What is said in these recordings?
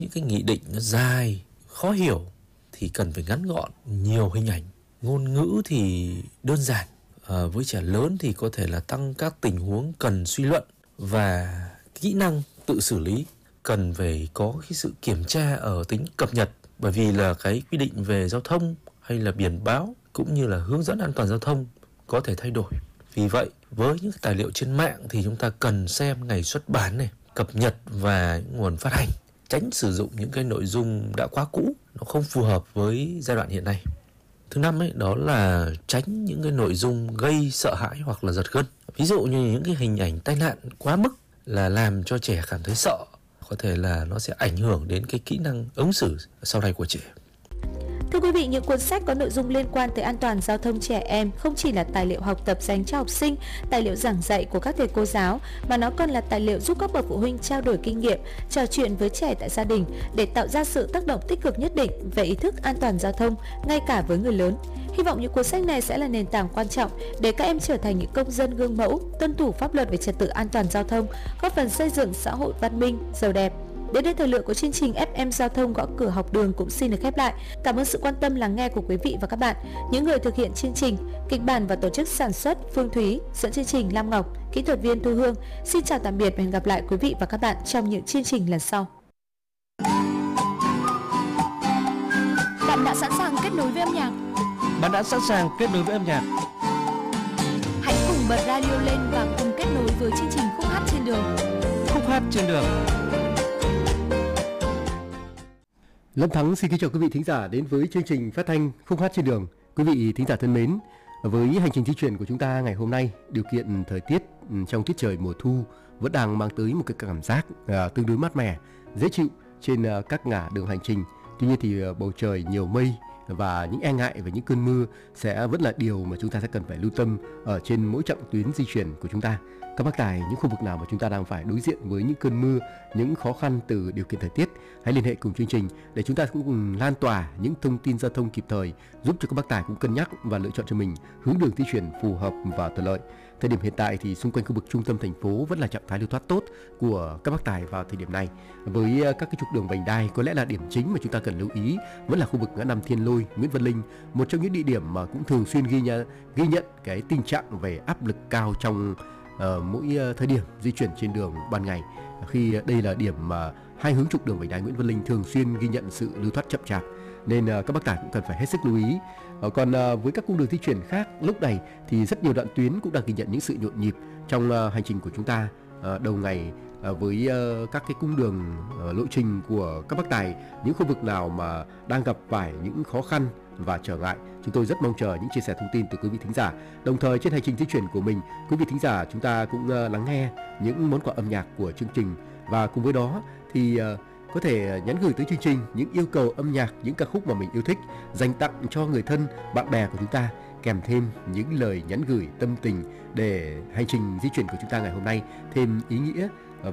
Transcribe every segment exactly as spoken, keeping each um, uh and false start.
Những cái nghị định nó dài, khó hiểu thì cần phải ngắn gọn, nhiều hình ảnh. Ngôn ngữ thì đơn giản, à, với trẻ lớn thì có thể là tăng các tình huống cần suy luận và kỹ năng tự xử lý. Cần phải có cái sự kiểm tra ở tính cập nhật, bởi vì là cái quy định về giao thông hay là biển báo cũng như là hướng dẫn an toàn giao thông có thể thay đổi. Vì vậy, với những tài liệu trên mạng thì chúng ta cần xem ngày xuất bản này, cập nhật và nguồn phát hành, tránh sử dụng những cái nội dung đã quá cũ, nó không phù hợp với giai đoạn hiện nay. Thứ năm ấy, đó là tránh những cái nội dung gây sợ hãi hoặc là giật gân. Ví dụ như những cái hình ảnh tai nạn quá mức là làm cho trẻ cảm thấy sợ, có thể là nó sẽ ảnh hưởng đến cái kỹ năng ứng xử sau này của trẻ. Thưa quý vị, những cuốn sách có nội dung liên quan tới an toàn giao thông trẻ em không chỉ là tài liệu học tập dành cho học sinh, tài liệu giảng dạy của các thầy cô giáo, mà nó còn là tài liệu giúp các bậc phụ huynh trao đổi kinh nghiệm, trò chuyện với trẻ tại gia đình để tạo ra sự tác động tích cực nhất định về ý thức an toàn giao thông ngay cả với người lớn. Hy vọng những cuốn sách này sẽ là nền tảng quan trọng để các em trở thành những công dân gương mẫu, tuân thủ pháp luật về trật tự an toàn giao thông, góp phần xây dựng xã hội văn minh, giàu đẹp. Đến đây thời lượng của chương trình ép em Giao thông Gõ Cửa Học Đường cũng xin được khép lại. Cảm ơn sự quan tâm lắng nghe của quý vị và các bạn. Những người thực hiện chương trình, kịch bản và tổ chức sản xuất Phương Thúy, dẫn chương trình Lam Ngọc, kỹ thuật viên Thu Hương. Xin chào tạm biệt và hẹn gặp lại quý vị và các bạn trong những chương trình lần sau. Bạn đã sẵn sàng kết nối với âm nhạc. Bạn đã sẵn sàng kết nối với âm nhạc. Hãy cùng bật radio lên và cùng kết nối với chương trình Khúc Hát Trên Đường. Khúc Hát Trên Đường. Lâm Thắng xin kính chào quý vị thính giả đến với chương trình phát thanh Khúc Hát Trên Đường. Quý vị thính giả thân mến, với hành trình di chuyển của chúng ta ngày hôm nay, điều kiện thời tiết trong tiết trời mùa thu vẫn đang mang tới một cái cảm giác à, tương đối mát mẻ, dễ chịu trên à, các ngả đường hành trình. Tuy nhiên thì à, bầu trời nhiều mây và những e ngại về những cơn mưa sẽ vẫn là điều mà chúng ta sẽ cần phải lưu tâm ở trên mỗi chặng tuyến di chuyển của chúng ta. Các bác tài, những khu vực nào mà chúng ta đang phải đối diện với những cơn mưa, những khó khăn từ điều kiện thời tiết, hãy liên hệ cùng chương trình để chúng ta cũng cùng lan tỏa những thông tin giao thông kịp thời, giúp cho các bác tài cũng cân nhắc và lựa chọn cho mình hướng đường di chuyển phù hợp và thuận lợi. Thời điểm hiện tại thì xung quanh khu vực trung tâm thành phố vẫn là trạng thái lưu thoát tốt của các bác tài vào thời điểm này. Với các cái trục đường vành đai, có lẽ là điểm chính mà chúng ta cần lưu ý vẫn là khu vực ngã năm Thiên Lôi, Nguyễn Văn Linh, một trong những địa điểm mà cũng thường xuyên ghi nhận ghi nhận cái tình trạng về áp lực cao trong uh, mỗi uh, thời điểm di chuyển trên đường ban ngày, khi đây là điểm mà hai hướng trục đường vành đai Nguyễn Văn Linh thường xuyên ghi nhận sự lưu thoát chậm chạp, nên uh, các bác tài cũng cần phải hết sức lưu ý. Uh, còn uh, với các cung đường di chuyển khác, lúc này thì rất nhiều đoạn tuyến cũng đang ghi nhận những sự nhộn nhịp trong uh, hành trình của chúng ta uh, đầu ngày. À, với uh, các cái cung đường uh, lộ trình của các bác tài, những khu vực nào mà đang gặp phải những khó khăn và trở ngại, chúng tôi rất mong chờ những chia sẻ thông tin từ quý vị thính giả. Đồng thời trên hành trình di chuyển của mình, quý vị thính giả chúng ta cũng uh, lắng nghe những món quà âm nhạc của chương trình, và cùng với đó thì uh, có thể nhắn gửi tới chương trình những yêu cầu âm nhạc, những ca khúc mà mình yêu thích dành tặng cho người thân, bạn bè của chúng ta, kèm thêm những lời nhắn gửi tâm tình để hành trình di chuyển của chúng ta ngày hôm nay thêm ý nghĩa,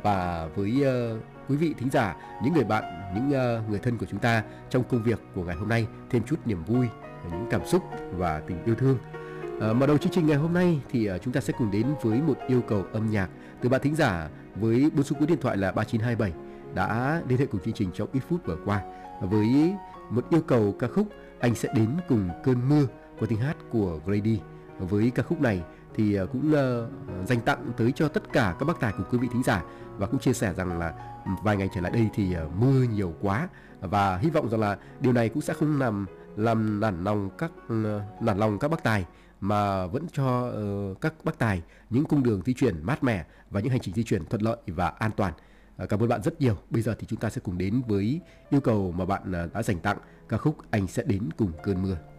và với uh, quý vị thính giả, những người bạn, những uh, người thân của chúng ta trong công việc của ngày hôm nay thêm chút niềm vui, những cảm xúc và tình yêu thương. Uh, mở đầu chương trình ngày hôm nay thì uh, chúng ta sẽ cùng đến với một yêu cầu âm nhạc từ bạn thính giả với bốn số cuối điện thoại là ba chín hai bảy đã liên hệ cùng chương trình trong ít phút vừa qua, với một yêu cầu ca khúc Anh Sẽ Đến Cùng Cơn Mưa của tiếng hát của Grady. Với ca khúc này thì cũng uh, dành tặng tới cho tất cả các bác tài cùng quý vị thính giả, và cũng chia sẻ rằng là vài ngày trở lại đây thì uh, mưa nhiều quá, và hy vọng rằng là điều này cũng sẽ không làm làm nản lòng các uh, nản lòng các bác tài, mà vẫn cho uh, các bác tài những cung đường di chuyển mát mẻ và những hành trình di chuyển thuận lợi và an toàn. Uh, cảm ơn bạn rất nhiều. Bây giờ thì chúng ta sẽ cùng đến với yêu cầu mà bạn uh, đã dành tặng, ca khúc Anh Sẽ Đến Cùng Cơn Mưa.